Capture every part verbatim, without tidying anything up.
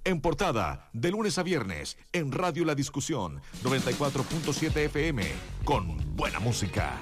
En portada, de lunes a viernes, en Radio La Discusión, noventa y cuatro punto siete F M, con buena música.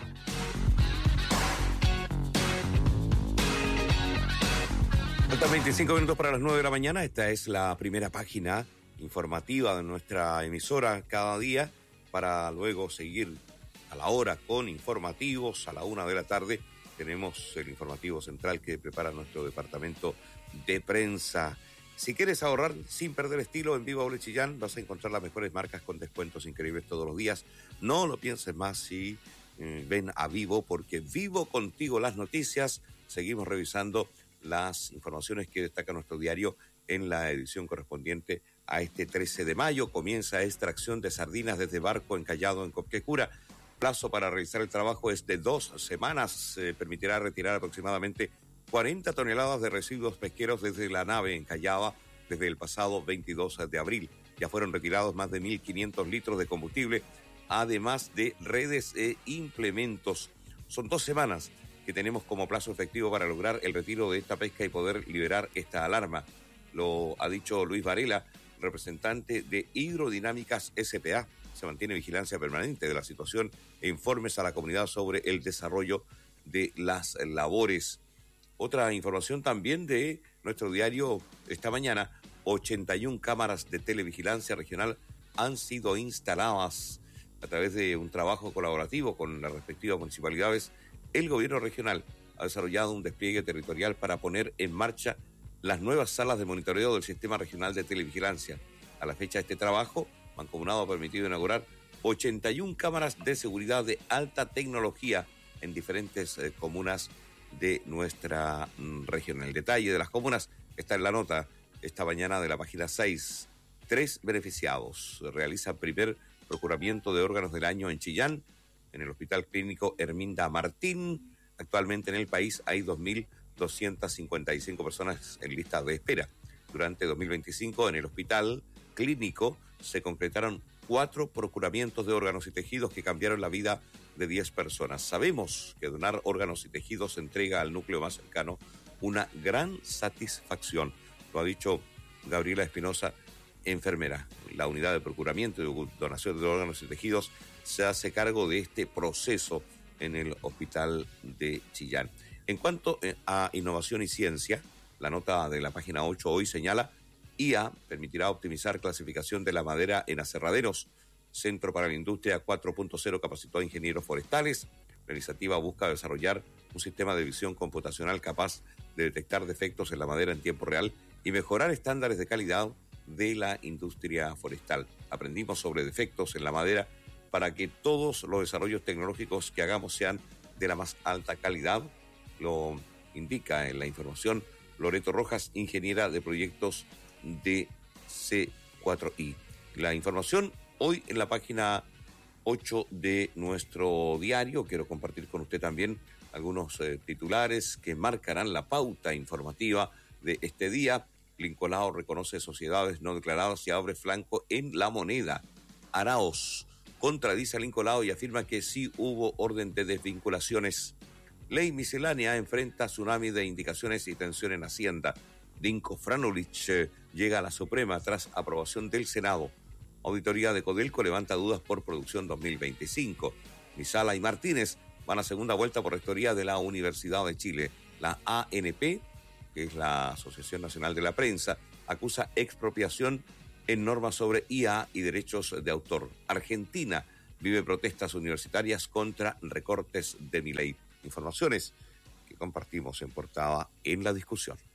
Faltan veinticinco minutos para las nueve de la mañana. Esta es la primera página informativa de nuestra emisora cada día, para luego seguir a la hora con informativos. A la una de la tarde tenemos el informativo central que prepara nuestro departamento de prensa. Si quieres ahorrar sin perder estilo, en Viva Ole Chillán vas a encontrar las mejores marcas con descuentos increíbles todos los días. No lo pienses más si eh, ven a Vivo, porque Vivo contigo las noticias. Seguimos revisando las informaciones que destaca nuestro diario en la edición correspondiente a este trece de mayo. Comienza extracción de sardinas desde barco encallado en Copquecura. Plazo para realizar el trabajo es de dos semanas. Se permitirá retirar aproximadamente cuarenta toneladas de residuos pesqueros desde la nave encallada desde el pasado veintidós de abril. Ya fueron retirados más de mil quinientos litros de combustible, además de redes e implementos. Son dos semanas que tenemos como plazo efectivo para lograr el retiro de esta pesca y poder liberar esta alarma. Lo ha dicho Luis Varela, representante de Hidrodinámicas S P A. Se mantiene vigilancia permanente de la situación e informes a la comunidad sobre el desarrollo de las labores. Otra información también de nuestro diario esta mañana: ochenta y una cámaras de televigilancia regional han sido instaladas a través de un trabajo colaborativo con las respectivas municipalidades. El gobierno regional ha desarrollado un despliegue territorial para poner en marcha las nuevas salas de monitoreo del Sistema Regional de Televigilancia. A la fecha de este trabajo, Mancomunado ha permitido inaugurar ochenta y una cámaras de seguridad de alta tecnología en diferentes eh, comunas de nuestra mm, región. El detalle de las comunas está en la nota esta mañana de la página seis. Tres beneficiados realizan primer procuramiento de órganos del año en Chillán, en el Hospital Clínico Herminda Martín. Actualmente en el país hay dos mil doscientas cincuenta y cinco personas en lista de espera. Durante dos mil veinticinco, en el Hospital Clínico se concretaron cuatro procuramientos de órganos y tejidos que cambiaron la vida de diez personas. Sabemos que donar órganos y tejidos entrega al núcleo más cercano una gran satisfacción. Lo ha dicho Gabriela Espinosa, enfermera. La unidad de procuramiento y donación de órganos y tejidos se hace cargo de este proceso en el Hospital de Chillán. En cuanto a innovación y ciencia, la nota de la página ocho hoy señala: I A permitirá optimizar clasificación de la madera en aserraderos. Centro para la Industria cuatro punto cero capacitó a ingenieros forestales. La iniciativa busca desarrollar un sistema de visión computacional capaz de detectar defectos en la madera en tiempo real y mejorar estándares de calidad de la industria forestal. Aprendimos sobre defectos en la madera para que todos los desarrollos tecnológicos que hagamos sean de la más alta calidad. Lo indica en la información Loreto Rojas, ingeniera de proyectos de C cuatro I. La información hoy en la página ocho de nuestro diario. Quiero compartir con usted también algunos eh, titulares que marcarán la pauta informativa de este día. Lincolao reconoce sociedades no declaradas y abre flanco en La Moneda. Araos contradice a Lincolao y afirma que sí hubo orden de desvinculaciones. Ley miscelánea enfrenta tsunami de indicaciones y tensión en Hacienda. Dinko Franulich eh, llega a la Suprema tras aprobación del Senado. Auditoría de Codelco levanta dudas por producción dos mil veinticinco. Misala y Martínez van a segunda vuelta por rectoría de la Universidad de Chile. La A N P, que es la Asociación Nacional de la Prensa, acusa expropiación en normas sobre I A y derechos de autor. Argentina vive protestas universitarias contra recortes de Milei. Informaciones que compartimos en portada en La Discusión.